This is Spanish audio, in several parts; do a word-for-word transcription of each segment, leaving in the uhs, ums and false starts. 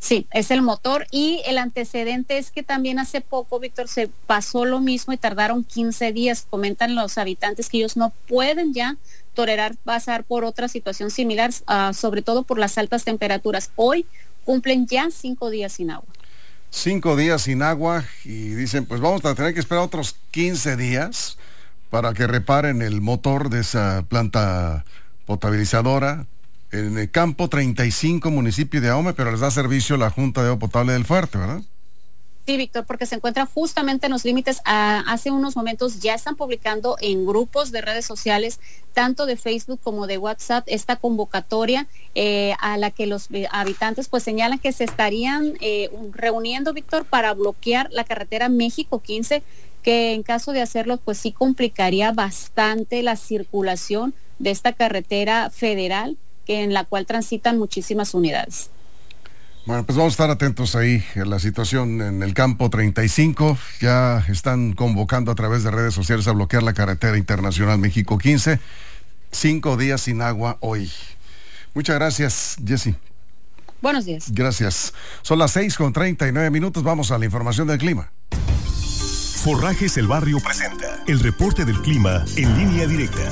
Sí, es el motor, y el antecedente es que también hace poco, Víctor, se pasó lo mismo y tardaron quince días. Comentan los habitantes que ellos no pueden ya tolerar pasar por otra situación similar, uh, sobre todo por las altas temperaturas. Hoy cumplen ya cinco días sin agua. Cinco días sin agua, y dicen, pues vamos a tener que esperar otros quince días para que reparen el motor de esa planta potabilizadora en el campo treinta y cinco, municipio de Ahome, pero les da servicio la Junta de Agua Potable del Fuerte, ¿verdad? Sí, Víctor, porque se encuentra justamente en los límites. Ah, hace unos momentos ya están publicando en grupos de redes sociales, tanto de Facebook como de WhatsApp, esta convocatoria eh, a la que los habitantes pues señalan que se estarían eh, reuniendo, Víctor, para bloquear la carretera México quince, que en caso de hacerlo pues sí complicaría bastante la circulación de esta carretera federal, que en la cual transitan muchísimas unidades. Bueno, pues vamos a estar atentos ahí a la situación en el campo treinta y cinco. Ya están convocando a través de redes sociales a bloquear la carretera internacional México quince. Cinco días sin agua hoy. Muchas gracias, Jessy. Buenos días. Gracias. Son las seis con treinta y nueve minutos. Vamos a la información del clima. Forrajes El Barrio presenta el reporte del clima en línea directa.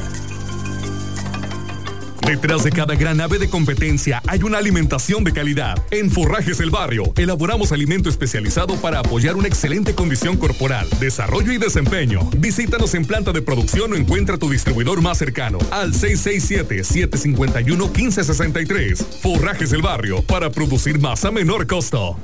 Detrás de cada gran ave de competencia hay una alimentación de calidad. En Forrajes El Barrio elaboramos alimento especializado para apoyar una excelente condición corporal, desarrollo y desempeño. Visítanos en planta de producción o encuentra tu distribuidor más cercano al seis seis siete, siete cinco uno, uno cinco seis tres. Forrajes El Barrio, para producir más a menor costo.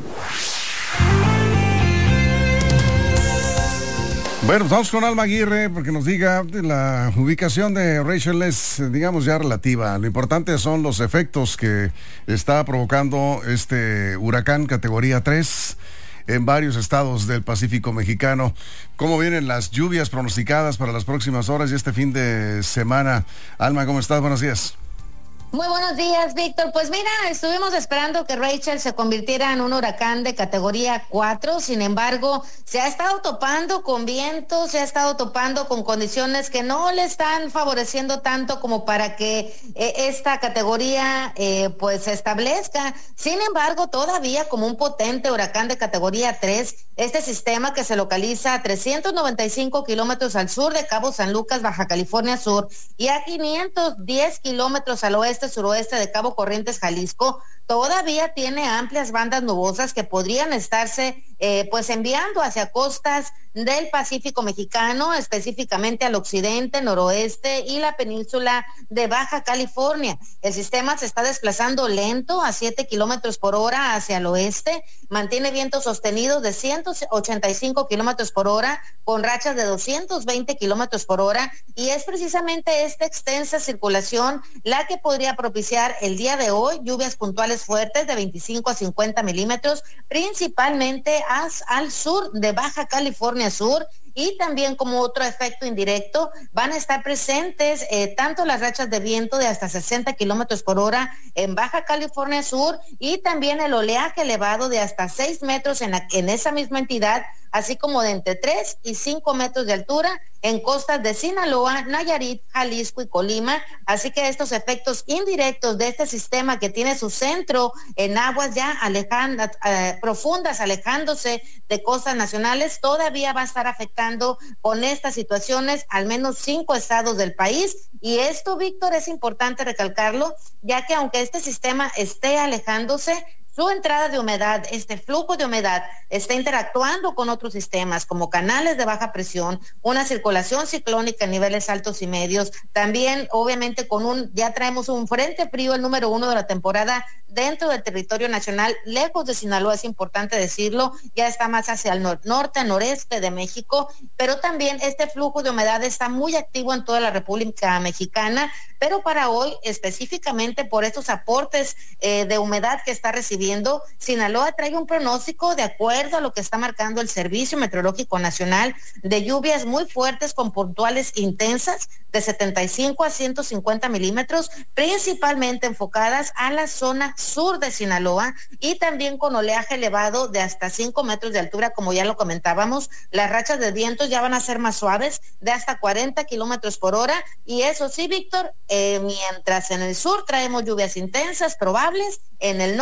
Bueno, vamos con Alma Aguirre porque nos diga la ubicación de Rachel es, digamos, ya relativa. Lo importante son los efectos que está provocando este huracán categoría tres en varios estados del Pacífico mexicano. ¿Cómo vienen las lluvias pronosticadas para las próximas horas y este fin de semana? Alma, ¿cómo estás? Buenos días. Muy buenos días, Víctor. Pues mira, estuvimos esperando que Rachel se convirtiera en un huracán de categoría cuatro, sin embargo, se ha estado topando con vientos, se ha estado topando con condiciones que no le están favoreciendo tanto como para que eh, esta categoría eh, pues se establezca. Sin embargo, todavía como un potente huracán de categoría tres, este sistema que se localiza a trescientos noventa y cinco kilómetros al sur de Cabo San Lucas, Baja California Sur, y a quinientos diez kilómetros al oeste suroeste de Cabo Corrientes, Jalisco, todavía tiene amplias bandas nubosas que podrían estarse eh, pues enviando hacia costas del Pacífico mexicano, específicamente al occidente, noroeste y la península de Baja California. El sistema se está desplazando lento a siete kilómetros por hora hacia el oeste, mantiene vientos sostenidos de ciento ochenta y cinco kilómetros por hora con rachas de doscientos veinte kilómetros por hora, y es precisamente esta extensa circulación la que podría propiciar el día de hoy lluvias puntuales fuertes de veinticinco a cincuenta milímetros, principalmente al sur de Baja California Sur, y también como otro efecto indirecto van a estar presentes eh, tanto las rachas de viento de hasta sesenta kilómetros por hora en Baja California Sur, y también el oleaje elevado de hasta seis metros en, la, en esa misma entidad, así como de entre tres y cinco metros de altura en costas de Sinaloa, Nayarit, Jalisco y Colima. Así que estos efectos indirectos de este sistema que tiene su centro en aguas ya alejando, eh, profundas, alejándose de costas nacionales, todavía va a estar afectando con estas situaciones al menos cinco estados del país. Y esto, Víctor, es importante recalcarlo, ya que aunque este sistema esté alejándose, su entrada de humedad, este flujo de humedad, está interactuando con otros sistemas como canales de baja presión, una circulación ciclónica en niveles altos y medios, también obviamente con un, ya traemos un frente frío, el número uno de la temporada dentro del territorio nacional, lejos de Sinaloa, es importante decirlo, ya está más hacia el nor- norte, noreste de México, pero también este flujo de humedad está muy activo en toda la República Mexicana, pero para hoy, específicamente por estos aportes eh, de humedad que está recibiendo, Sinaloa trae un pronóstico de acuerdo a lo que está marcando el Servicio Meteorológico Nacional de lluvias muy fuertes con puntuales intensas de setenta y cinco a ciento cincuenta milímetros, principalmente enfocadas a la zona sur de Sinaloa, y también con oleaje elevado de hasta cinco metros de altura, como ya lo comentábamos. Las rachas de vientos ya van a ser más suaves, de hasta cuarenta kilómetros por hora, y eso sí, Víctor, eh, mientras en el sur traemos lluvias intensas probables, en el norte se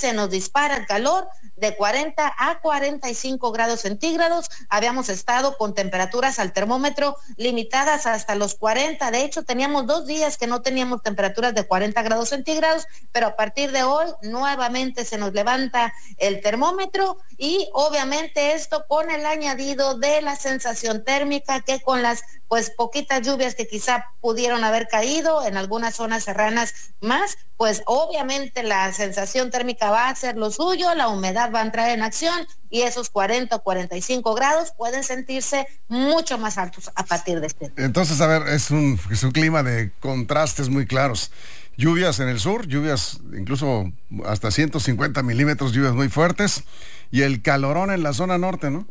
se nos dispara el calor de cuarenta a cuarenta y cinco grados centígrados. Habíamos estado con temperaturas al termómetro limitadas hasta los cuarenta. De hecho, teníamos dos días que no teníamos temperaturas de cuarenta grados centígrados, pero a partir de hoy nuevamente se nos levanta el termómetro y obviamente esto con el añadido de la sensación térmica que con las pues poquitas lluvias que quizá pudieron haber caído en algunas zonas serranas más, pues obviamente la sensación térmica va a hacer lo suyo, la humedad va a entrar en acción y esos cuarenta o cuarenta y cinco grados pueden sentirse mucho más altos a partir de este. Entonces, a ver, es un, es un clima de contrastes muy claros. Lluvias en el sur, lluvias incluso hasta ciento cincuenta milímetros, lluvias muy fuertes, y el calorón en la zona norte, ¿no?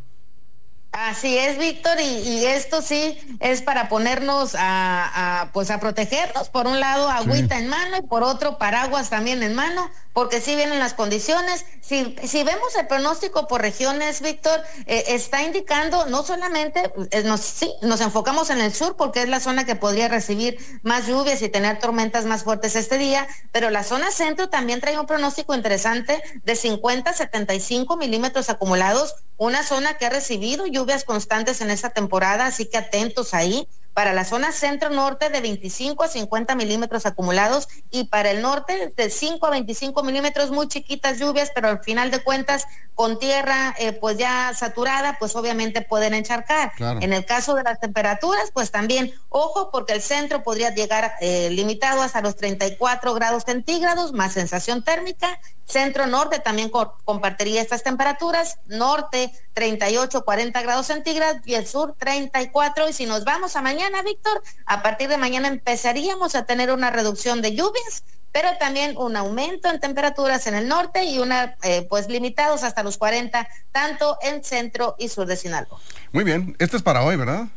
Así es, Víctor, y, y esto sí es para ponernos a, a pues a protegernos, por un lado agüita sí. en mano y por otro paraguas también en mano, porque sí vienen las condiciones. Si, si vemos el pronóstico por regiones, Víctor, eh, está indicando no solamente, eh, nos, sí, nos enfocamos en el sur porque es la zona que podría recibir más lluvias y tener tormentas más fuertes este día, pero la zona centro también trae un pronóstico interesante de cincuenta a setenta y cinco milímetros acumulados, una zona que ha recibido lluvias constantes en esta temporada, así que atentos ahí. Para la zona centro-norte de veinticinco a cincuenta milímetros acumulados y para el norte de cinco a veinticinco milímetros, muy chiquitas lluvias, pero al final de cuentas con tierra eh, pues ya saturada, pues obviamente pueden encharcar. Claro. En el caso de las temperaturas, pues también, ojo, porque el centro podría llegar eh, limitado hasta los treinta y cuatro grados centígrados, más sensación térmica. Centro-norte también co- compartiría estas temperaturas, norte treinta y ocho, cuarenta grados centígrados y el sur treinta y cuatro. Y si nos vamos a mañana, Víctor, a partir de mañana empezaríamos a tener una reducción de lluvias, pero también un aumento en temperaturas en el norte y una eh, pues limitados hasta los cuarenta, tanto en centro y sur de Sinaloa. Muy bien, esto es para hoy, ¿verdad?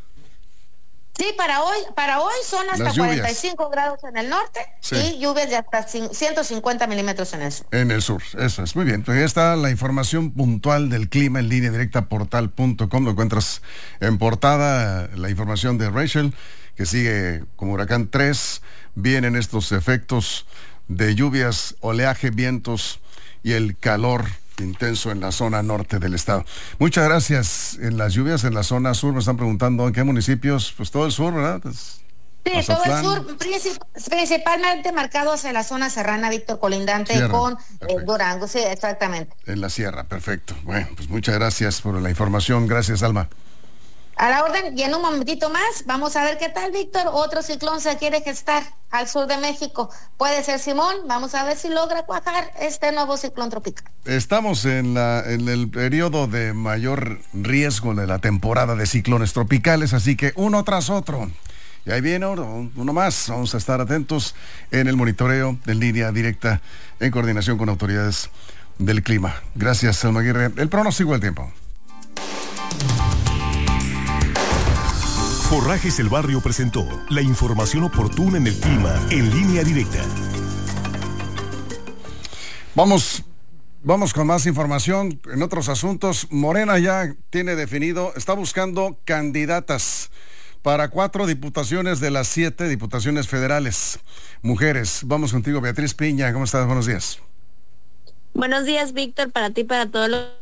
Sí, para hoy, para hoy son hasta cuarenta y cinco grados en el norte sí. y lluvias de hasta ciento cincuenta milímetros en el sur. En el sur, eso es, muy bien. Pues ahí está la información puntual del clima en línea directa portal punto com. Lo encuentras en portada, la información de Rachel, que sigue como huracán tres. Vienen estos efectos de lluvias, oleaje, vientos y el calor intenso en la zona norte del estado. Muchas gracias. En las lluvias en la zona sur, me están preguntando en qué municipios, pues todo el sur, ¿verdad? Pues, sí, Mazatlán. Todo el sur, princip- principalmente marcado hacia la zona serrana, Víctor, colindante sierra, con eh, Durango, sí, exactamente. En la sierra, perfecto. Bueno, pues muchas gracias por la información. Gracias, Alma. A la orden, y en un momentito más, vamos a ver qué tal, Víctor. Otro ciclón se quiere gestar al sur de México. Puede ser Simón, vamos a ver si logra cuajar este nuevo ciclón tropical. Estamos en, la, en el periodo de mayor riesgo de la temporada de ciclones tropicales, así que uno tras otro. Y ahí viene uno, uno más. Vamos a estar atentos en el monitoreo de línea directa en coordinación con autoridades del clima. Gracias, Alma Aguirre. El pronóstico del tiempo. Forrajes El Barrio presentó la información oportuna en el clima en línea directa. Vamos, vamos con más información en otros asuntos. Morena ya tiene definido, está buscando candidatas para cuatro diputaciones de las siete diputaciones federales. Mujeres, vamos contigo, Beatriz Piña. ¿Cómo estás? Buenos días. Buenos días, Víctor, para ti, para todos los...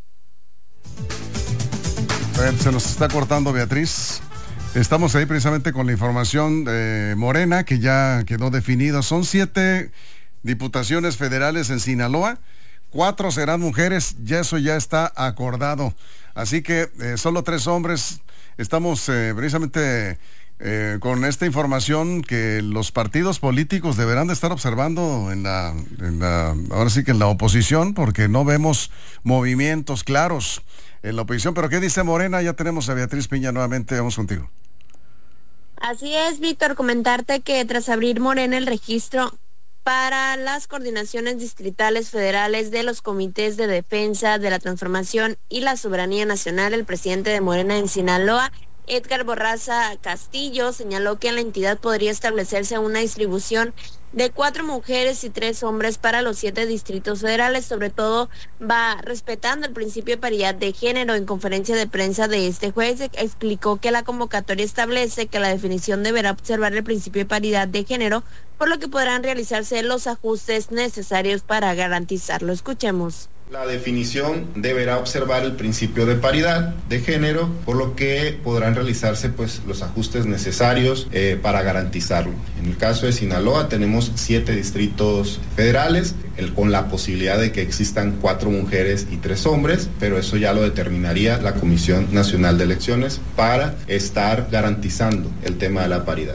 A ver, se nos está cortando, Beatriz. Estamos ahí precisamente con la información de Morena, que ya quedó definida. Son siete diputaciones federales en Sinaloa, cuatro serán mujeres, ya eso ya está acordado. Así que eh, solo tres hombres. Estamos eh, precisamente eh, con esta información que los partidos políticos deberán de estar observando en la, en la, ahora sí que en la oposición, porque no vemos movimientos claros en la oposición. Pero ¿qué dice Morena? Ya tenemos a Beatriz Piña nuevamente, vamos contigo. Así es, Víctor, comentarte que tras abrir Morena el registro para las coordinaciones distritales federales de los comités de defensa de la transformación y la soberanía nacional, el presidente de Morena en Sinaloa, Edgar Borraza Castillo, señaló que en la entidad podría establecerse una distribución de cuatro mujeres y tres hombres para los siete distritos federales. Sobre todo va respetando el principio de paridad de género. En conferencia de prensa de este jueves explicó que la convocatoria establece que la definición deberá observar el principio de paridad de género por lo que podrán realizarse los ajustes necesarios para garantizarlo. Escuchemos. La definición deberá observar el principio de paridad de género, por lo que podrán realizarse pues los ajustes necesarios eh, para garantizarlo. En el caso de Sinaloa tenemos siete distritos federales, el, con la posibilidad de que existan cuatro mujeres y tres hombres, pero eso ya lo determinaría la Comisión Nacional de Elecciones para estar garantizando el tema de la paridad.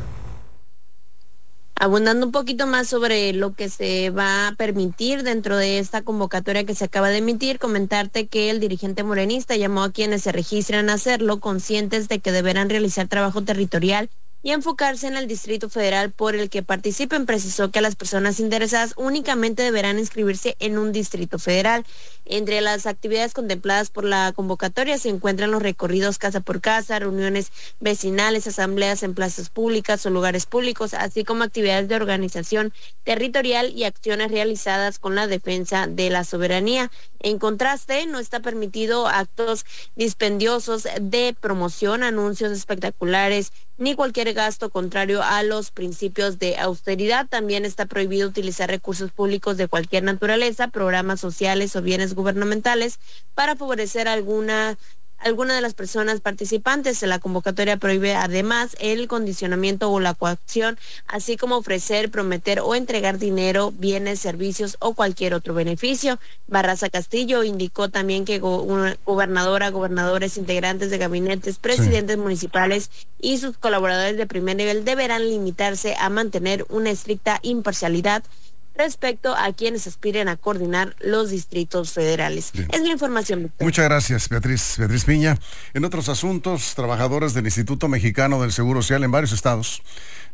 Abundando un poquito más sobre lo que se va a permitir dentro de esta convocatoria que se acaba de emitir, comentarte que el dirigente morenista llamó a quienes se registren a hacerlo, conscientes de que deberán realizar trabajo territorial y enfocarse en el Distrito Federal por el que participen. Precisó que las personas interesadas únicamente deberán inscribirse en un Distrito Federal. Entre las actividades contempladas por la convocatoria se encuentran los recorridos casa por casa, reuniones vecinales, asambleas en plazas públicas o lugares públicos, así como actividades de organización territorial y acciones realizadas con la defensa de la soberanía. En contraste, no está permitido actos dispendiosos de promoción, anuncios espectaculares, ni cualquier gasto contrario a los principios de austeridad. También está prohibido utilizar recursos públicos de cualquier naturaleza, programas sociales o bienes gubernamentales para favorecer alguna alguna de las personas participantes. La convocatoria prohíbe además el condicionamiento o la coacción, así como ofrecer, prometer o entregar dinero, bienes, servicios o cualquier otro beneficio. Barraza Castillo indicó también que go una gobernadora, gobernadores, integrantes de gabinetes, presidentes sí. municipales y sus colaboradores de primer nivel deberán limitarse a mantener una estricta imparcialidad respecto a quienes aspiren a coordinar los distritos federales. Bien. Es la información, Víctor. Muchas gracias, Beatriz. Beatriz Piña. En otros asuntos, trabajadores del Instituto Mexicano del Seguro Social en varios estados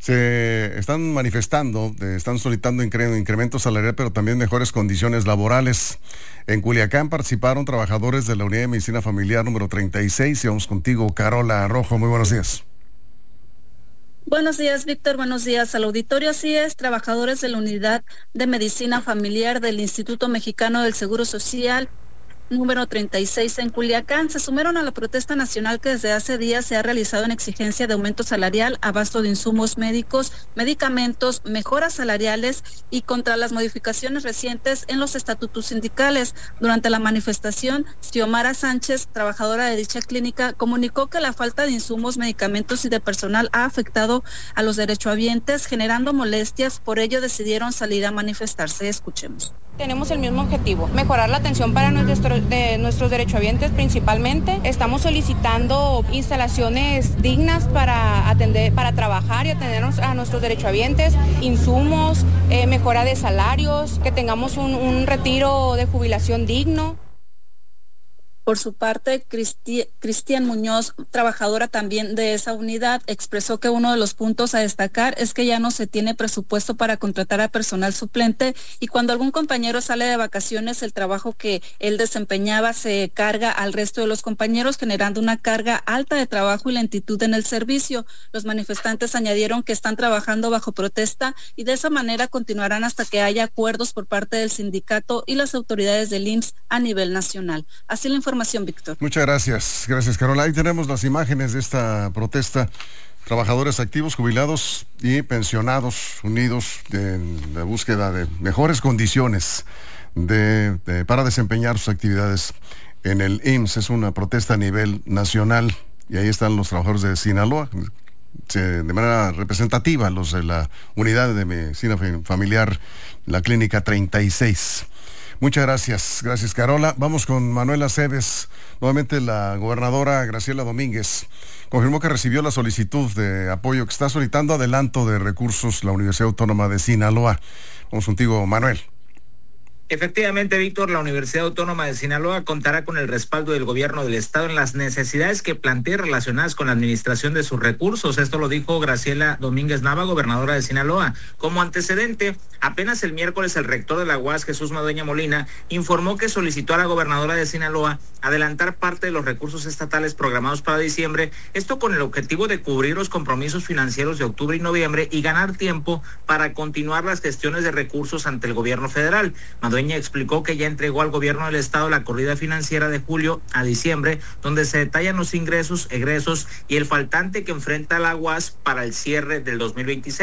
se están manifestando, están solicitando incre incremento salarial, pero también mejores condiciones laborales. En Culiacán participaron trabajadores de la Unidad de Medicina Familiar número treinta y seis. Y vamos contigo, Carola Rojo. Muy buenos días. Buenos días, Víctor. Buenos días al auditorio. Así es, trabajadores de la Unidad de Medicina Familiar del Instituto Mexicano del Seguro Social número treinta y seis en Culiacán se sumaron a la protesta nacional que desde hace días se ha realizado en exigencia de aumento salarial, abasto de insumos médicos, medicamentos, mejoras salariales y contra las modificaciones recientes en los estatutos sindicales. Durante la manifestación, Xiomara Sánchez, trabajadora de dicha clínica, comunicó que la falta de insumos, medicamentos y de personal ha afectado a los derechohabientes, generando molestias. Por ello decidieron salir a manifestarse. Escuchemos. Tenemos el mismo objetivo, mejorar la atención para nuestro, de nuestros derechohabientes principalmente. Estamos solicitando instalaciones dignas para atender, para trabajar y atender a nuestros derechohabientes, insumos, eh, mejora de salarios, que tengamos un, un retiro de jubilación digno. Por su parte, Cristi Cristian Muñoz, trabajadora también de esa unidad, expresó que uno de los puntos a destacar es que ya no se tiene presupuesto para contratar a personal suplente y cuando algún compañero sale de vacaciones, el trabajo que él desempeñaba se carga al resto de los compañeros, generando una carga alta de trabajo y lentitud en el servicio. Los manifestantes añadieron que están trabajando bajo protesta y de esa manera continuarán hasta que haya acuerdos por parte del sindicato y las autoridades del I M S S a nivel nacional. Así la información. Víctor. Muchas gracias, gracias Carola. Ahí tenemos las imágenes de esta protesta. Trabajadores activos, jubilados y pensionados unidos en la búsqueda de mejores condiciones de, de, para desempeñar sus actividades en el I M S S. Es una protesta a nivel nacional y ahí están los trabajadores de Sinaloa, de manera representativa, los de la Unidad de Medicina Familiar, la Clínica treinta y seis. Muchas gracias, gracias Carola. Vamos con Manuela Cebes. Nuevamente la gobernadora Graciela Domínguez confirmó que recibió la solicitud de apoyo que está solicitando adelanto de recursos la Universidad Autónoma de Sinaloa. Vamos contigo, Manuel. Efectivamente, Víctor, la Universidad Autónoma de Sinaloa contará con el respaldo del gobierno del estado en las necesidades que plantee relacionadas con la administración de sus recursos. Esto lo dijo Graciela Domínguez Nava, gobernadora de Sinaloa. Como antecedente, apenas el miércoles el rector de la U A S, Jesús Madueña Molina, informó que solicitó a la gobernadora de Sinaloa adelantar parte de los recursos estatales programados para diciembre, esto con el objetivo de cubrir los compromisos financieros de octubre y noviembre y ganar tiempo para continuar las gestiones de recursos ante el gobierno federal. Madueña explicó que ya entregó al gobierno del estado la corrida financiera de julio a diciembre, donde se detallan los ingresos, egresos y el faltante que enfrenta la U A S para el cierre del dos mil veintiséis.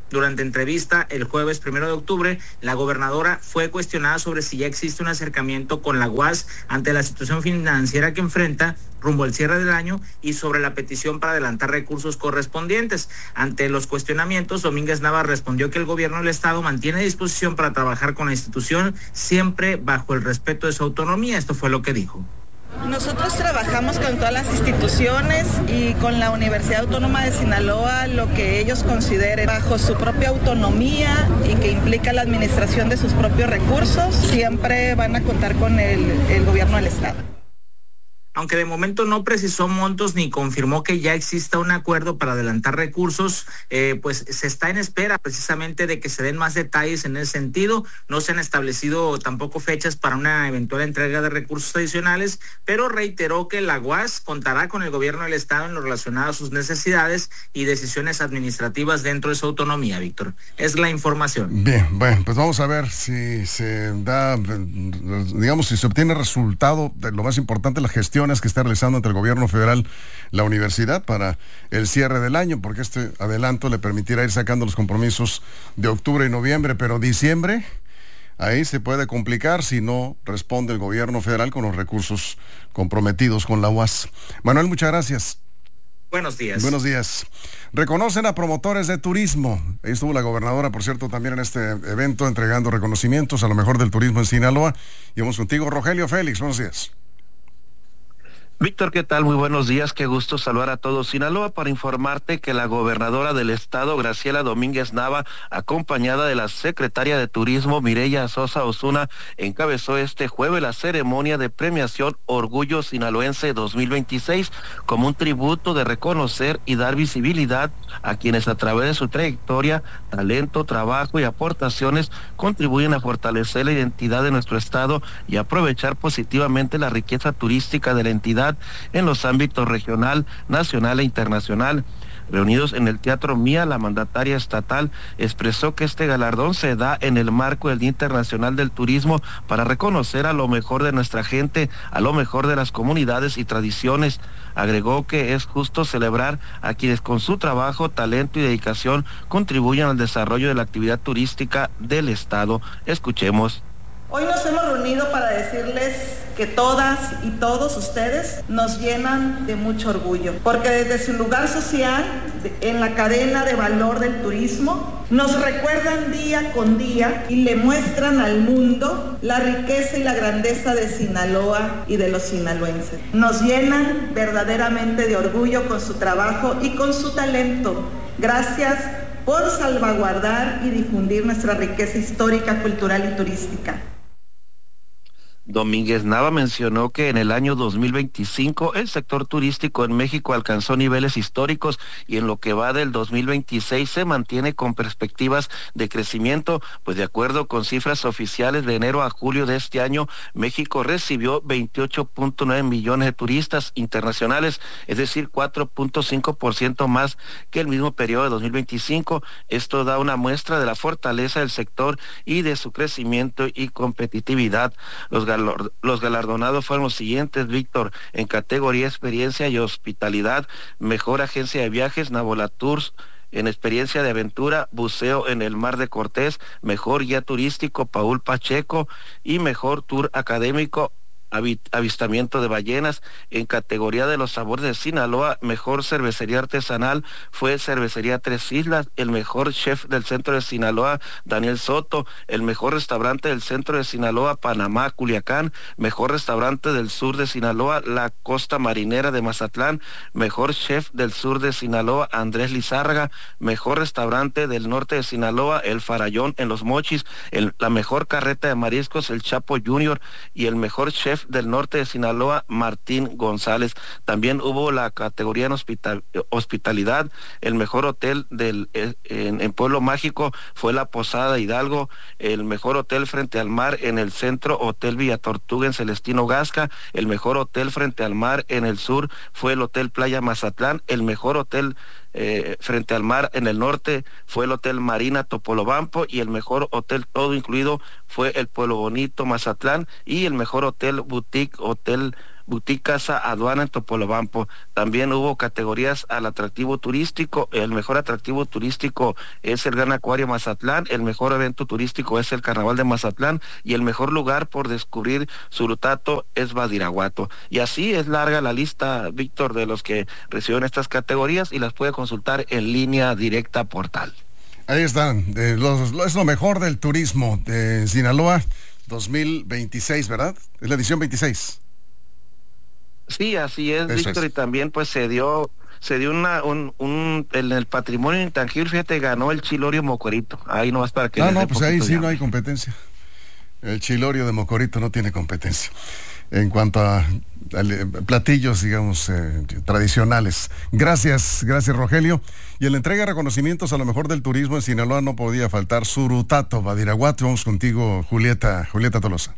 Durante entrevista el jueves primero de octubre, la gobernadora fue cuestionada sobre si ya existe un acercamiento con la U A S ante la situación financiera que enfrenta rumbo al cierre del año y sobre la petición para adelantar recursos correspondientes. Ante los cuestionamientos, Domínguez Nava respondió que el gobierno del estado mantiene disposición para trabajar con la institución siempre bajo el respeto de su autonomía. Esto fue lo que dijo. Nosotros trabajamos con todas las instituciones y con la Universidad Autónoma de Sinaloa, lo que ellos consideren bajo su propia autonomía y que implica la administración de sus propios recursos, siempre van a contar con el, el gobierno del estado. Aunque de momento no precisó montos ni confirmó que ya exista un acuerdo para adelantar recursos, eh, pues se está en espera precisamente de que se den más detalles en ese sentido. No se han establecido tampoco fechas para una eventual entrega de recursos adicionales, pero reiteró que la U A S contará con el gobierno del estado en lo relacionado a sus necesidades y decisiones administrativas dentro de su autonomía, Víctor. Es la información. Bien, bueno, pues vamos a ver si se da, digamos, si se obtiene resultado de lo más importante, la gestión que está realizando ante el gobierno federal la universidad para el cierre del año, porque este adelanto le permitirá ir sacando los compromisos de octubre y noviembre, pero diciembre, ahí se puede complicar si no responde el gobierno federal con los recursos comprometidos con la U A S. Manuel, muchas gracias. Buenos días. Buenos días. Reconocen a promotores de turismo. Ahí estuvo la gobernadora, por cierto, también en este evento, entregando reconocimientos a lo mejor del turismo en Sinaloa. Y vamos contigo, Rogelio Félix. Buenos días. Víctor, ¿qué tal? Muy buenos días, qué gusto saludar a todos. Sinaloa para informarte que la gobernadora del estado, Graciela Domínguez Nava, acompañada de la secretaria de Turismo, Mireya Sosa Osuna, encabezó este jueves la ceremonia de premiación Orgullo Sinaloense dos mil veintiséis como un tributo de reconocer y dar visibilidad a quienes a través de su trayectoria, talento, trabajo y aportaciones contribuyen a fortalecer la identidad de nuestro estado y aprovechar positivamente la riqueza turística de la entidad en los ámbitos regional, nacional e internacional. Reunidos en el Teatro Mía, la mandataria estatal expresó que este galardón se da en el marco del Día Internacional del Turismo para reconocer a lo mejor de nuestra gente, a lo mejor de las comunidades y tradiciones. Agregó que es justo celebrar a quienes con su trabajo, talento y dedicación contribuyen al desarrollo de la actividad turística del estado. Escuchemos. Hoy nos hemos reunido para decirles que todas y todos ustedes nos llenan de mucho orgullo, porque desde su lugar social, en la cadena de valor del turismo, nos recuerdan día con día y le muestran al mundo la riqueza y la grandeza de Sinaloa y de los sinaloenses. Nos llenan verdaderamente de orgullo con su trabajo y con su talento. Gracias por salvaguardar y difundir nuestra riqueza histórica, cultural y turística. Domínguez Nava mencionó que en el año dos mil veinticinco el sector turístico en México alcanzó niveles históricos y en lo que va del dos mil veintiséis se mantiene con perspectivas de crecimiento, pues de acuerdo con cifras oficiales de enero a julio de este año, México recibió veintiocho punto nueve millones de turistas internacionales, es decir, cuatro punto cinco por ciento más que el mismo periodo de dos mil veinticinco. Esto da una muestra de la fortaleza del sector y de su crecimiento y competitividad. Los Los galardonados fueron los siguientes, Víctor, en categoría experiencia y hospitalidad, mejor agencia de viajes, Navola Tours, en experiencia de aventura, buceo en el Mar de Cortés, mejor guía turístico, Paul Pacheco, y mejor tour académico, avistamiento de ballenas. En categoría de los sabores de Sinaloa, mejor cervecería artesanal fue Cervecería Tres Islas, el mejor chef del centro de Sinaloa, Daniel Soto, el mejor restaurante del centro de Sinaloa, Panamá, Culiacán, mejor restaurante del sur de Sinaloa, La Costa Marinera de Mazatlán, mejor chef del sur de Sinaloa, Andrés Lizárraga, mejor restaurante del norte de Sinaloa, El Farallón en Los Mochis, el, la mejor carreta de mariscos, El Chapo Junior, y el mejor chef del norte de Sinaloa, Martín González. También hubo la categoría en hospital, hospitalidad, el mejor hotel del en, en Pueblo Mágico fue la Posada Hidalgo, el mejor hotel frente al mar en el centro, Hotel Villa Tortuga en Celestino Gasca, el mejor hotel frente al mar en el sur fue el Hotel Playa Mazatlán, el mejor hotel Eh, frente al mar en el norte fue el Hotel Marina Topolobampo, y el mejor hotel todo incluido fue el Pueblo Bonito Mazatlán, y el mejor hotel boutique Hotel Boutique Casa Aduana en Topolobampo. También hubo categorías al atractivo turístico. El mejor atractivo turístico es el Gran Acuario Mazatlán, el mejor evento turístico es el Carnaval de Mazatlán y el mejor lugar por descubrir Surutato es Badiraguato. Y así es larga la lista, Víctor, de los que recibieron estas categorías y las puede consultar en línea directa portal. Ahí están, eh, los, es lo mejor del turismo de Sinaloa dos mil veintiséis, ¿verdad? Es la edición veintiséis. Sí, así es, Víctor, y también pues se dio, se dio una, un, un, en el patrimonio intangible, fíjate, ganó el chilorio Mocorito, ahí nomás para que... Ah, no, pues ahí sí no hay competencia. El chilorio de Mocorito no tiene competencia en cuanto a, a platillos, digamos, eh, tradicionales. Gracias, gracias Rogelio. Y en la entrega de reconocimientos a lo mejor del turismo en Sinaloa no podía faltar Surutato, Badiraguato. Vamos contigo, Julieta, Julieta Tolosa.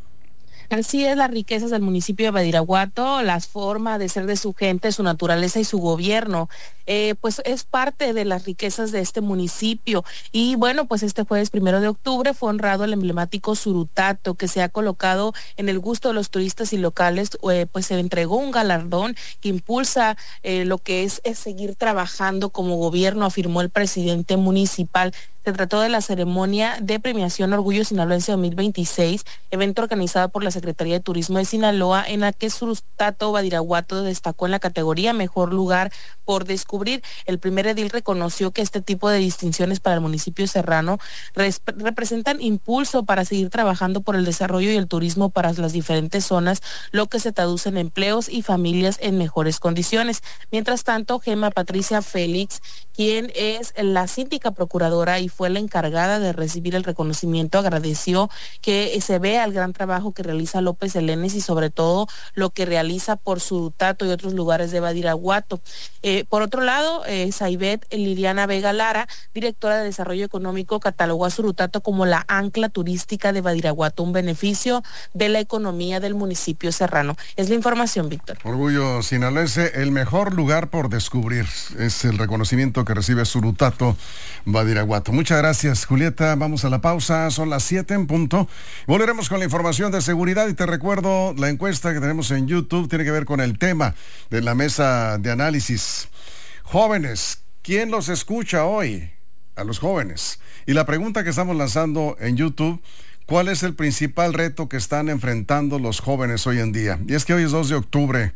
Así es, las riquezas del municipio de Badiraguato, la forma de ser de su gente, su naturaleza y su gobierno, eh, pues es parte de las riquezas de este municipio. Y bueno, pues este jueves primero de octubre fue honrado el emblemático Surutato, que se ha colocado en el gusto de los turistas y locales, eh, pues se entregó un galardón que impulsa eh, lo que es, es seguir trabajando como gobierno, afirmó el presidente municipal. Se trató de la ceremonia de premiación Orgullo Sinaloense dos mil veintiséis, evento organizado por la Secretaría de Turismo de Sinaloa, en la que Surutato Badiraguato destacó en la categoría Mejor Lugar por Descubrir. El primer edil reconoció que este tipo de distinciones para el municipio serrano res- representan impulso para seguir trabajando por el desarrollo y el turismo para las diferentes zonas, lo que se traduce en empleos y familias en mejores condiciones. Mientras tanto, Gema Patricia Félix, quien es la síndica procuradora y fue la encargada de recibir el reconocimiento, agradeció que se vea el gran trabajo que realiza López Elenes y sobre todo lo que realiza por Surutato y otros lugares de Badiraguato. Eh, por otro lado, eh, Saibet Liliana Vega Lara, directora de Desarrollo Económico, catalogó a Surutato como la ancla turística de Badiraguato, un beneficio de la economía del municipio serrano. Es la información, Víctor. Orgullo sinaloense, el mejor lugar por descubrir. Es el reconocimiento que recibe Surutato Badiraguato. Muchas gracias, Julieta. Vamos a la pausa, son las siete en punto. Volveremos con la información de seguridad y te recuerdo la encuesta que tenemos en YouTube, tiene que ver con el tema de la mesa de análisis. Jóvenes, ¿quién los escucha hoy? A los jóvenes. Y la pregunta que estamos lanzando en YouTube, ¿cuál es el principal reto que están enfrentando los jóvenes hoy en día? Y es que hoy es dos de octubre,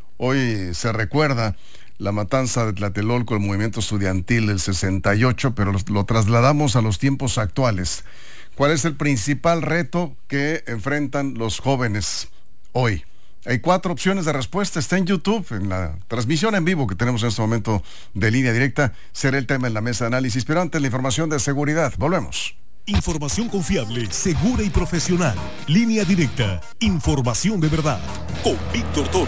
hoy se recuerda la matanza de Tlatelolco, el movimiento estudiantil del sesenta y ocho, pero lo, lo trasladamos a los tiempos actuales. ¿Cuál es el principal reto que enfrentan los jóvenes hoy? Hay cuatro opciones de respuesta, está en YouTube, en la transmisión en vivo que tenemos en este momento de Línea Directa, será el tema en la mesa de análisis, pero antes la información de seguridad. Volvemos. Información confiable, segura y profesional. Línea Directa, información de verdad, con Víctor Toro.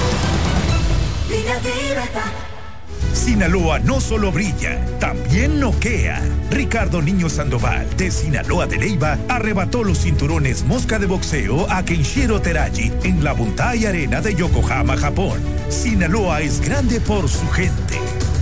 Sinaloa no solo brilla, también noquea. Ricardo Niño Sandoval, de Sinaloa de Leyva, arrebató los cinturones mosca de boxeo a Kenshiro Teraji en la Buntai Arena de Yokohama, Japón. Sinaloa es grande por su gente.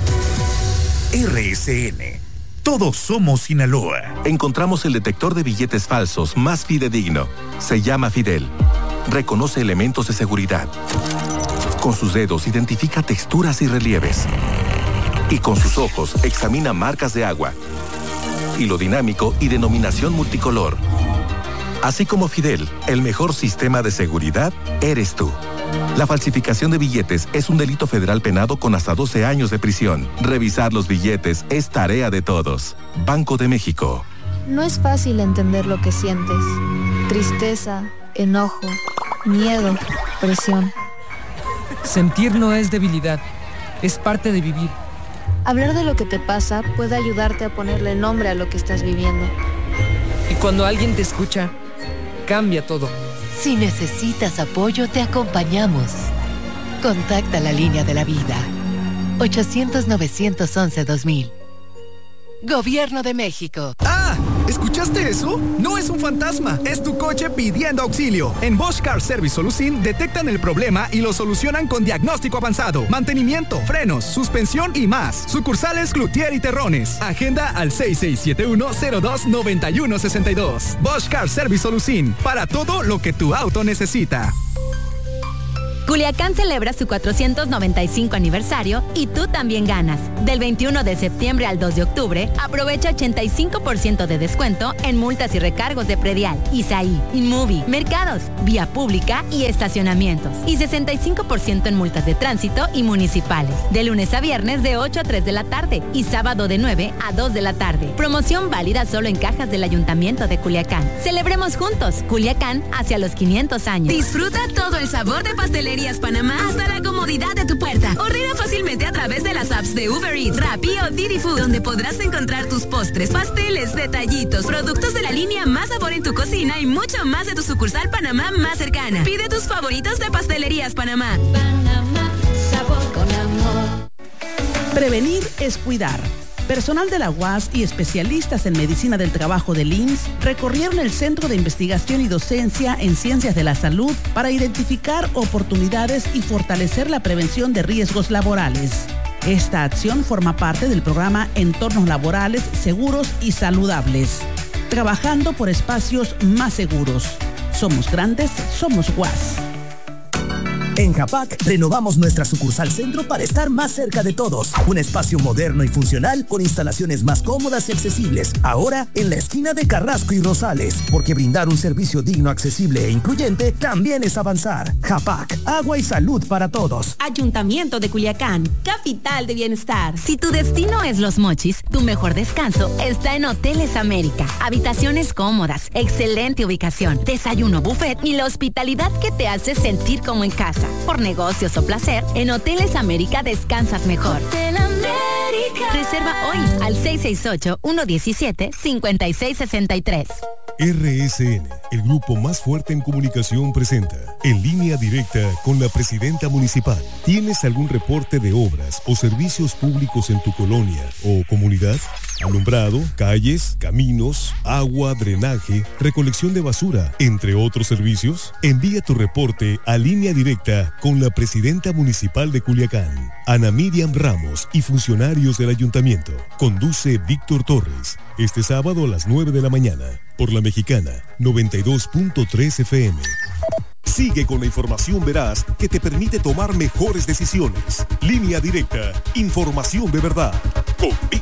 R S N. Todos somos Sinaloa. Encontramos el detector de billetes falsos más fidedigno. Se llama Fidel. Reconoce elementos de seguridad. Con sus dedos identifica texturas y relieves. Y con sus ojos examina marcas de agua, hilo dinámico y denominación multicolor. Así como Fidel, el mejor sistema de seguridad eres tú. La falsificación de billetes es un delito federal penado con hasta doce años de prisión. Revisar los billetes es tarea de todos. Banco de México. No es fácil entender lo que sientes. Tristeza, enojo, miedo, presión. Sentir no es debilidad, es parte de vivir. Hablar de lo que te pasa puede ayudarte a ponerle nombre a lo que estás viviendo. Y cuando alguien te escucha, cambia todo. Si necesitas apoyo, te acompañamos. Contacta la Línea de la Vida. ochocientos, novecientos once, dos mil. Gobierno de México. ¡Ah! ¿Escuchaste eso? No es un fantasma, es tu coche pidiendo auxilio. En Bosch Car Service Solución detectan el problema y lo solucionan con diagnóstico avanzado, mantenimiento, frenos, suspensión y más. Sucursales Cloutier y Terrones. Agenda al seis seis siete uno, cero dos, nueve uno seis dos. Bosch Car Service Solución, para todo lo que tu auto necesita. Culiacán celebra su cuatrocientos noventa y cinco aniversario y tú también ganas. Del veintiuno de septiembre al dos de octubre, aprovecha ochenta y cinco por ciento de descuento en multas y recargos de predial, Isaí, Inmovie, mercados, vía pública y estacionamientos. Y sesenta y cinco por ciento en multas de tránsito y municipales. De lunes a viernes de ocho a tres de la tarde y sábado de nueve a dos de la tarde. Promoción válida solo en cajas del Ayuntamiento de Culiacán. Celebremos juntos Culiacán hacia los quinientos años. Disfruta todo el sabor de Pastelerías Panamá hasta la comodidad de tu puerta. Ordena fácilmente a través de las apps de Uber Eats, Rappi o Didi Food, donde podrás encontrar tus postres, pasteles, detallitos, productos de la línea Más Sabor en tu cocina y mucho más de tu sucursal Panamá más cercana. Pide tus favoritos de Pastelerías Panamá. Panamá, sabor con amor. Prevenir es cuidar. Personal de la U A S y especialistas en medicina del trabajo del I M S S recorrieron el Centro de Investigación y Docencia en Ciencias de la Salud para identificar oportunidades y fortalecer la prevención de riesgos laborales. Esta acción forma parte del programa Entornos Laborales Seguros y Saludables, trabajando por espacios más seguros. Somos grandes, somos U A S. En Japac, renovamos nuestra sucursal centro para estar más cerca de todos. Un espacio moderno y funcional con instalaciones más cómodas y accesibles. Ahora, en la esquina de Carrasco y Rosales. Porque brindar un servicio digno, accesible e incluyente también es avanzar. Japac, agua y salud para todos. Ayuntamiento de Culiacán, capital de bienestar. Si tu destino es Los Mochis, tu mejor descanso está en Hoteles América. Habitaciones cómodas, excelente ubicación, desayuno buffet y la hospitalidad que te hace sentir como en casa. Por negocios o placer, en Hoteles América descansas mejor. Hotel América. Reserva hoy al seis seis ocho, uno uno siete, cinco seis seis tres. R S N, el grupo más fuerte en comunicación, presenta En Línea Directa con la Presidenta Municipal. ¿Tienes algún reporte de obras o servicios públicos en tu colonia o comunidad? Alumbrado, calles, caminos, agua, drenaje, recolección de basura, entre otros servicios. Envía tu reporte a Línea Directa con la Presidenta Municipal de Culiacán, Ana Miriam Ramos, y funcionarios del Ayuntamiento. Conduce Víctor Torres. Este sábado a las nueve de la mañana, por La Mexicana, noventa y dos punto tres F M. Sigue con la información veraz que te permite tomar mejores decisiones. Línea Directa, información de verdad. Con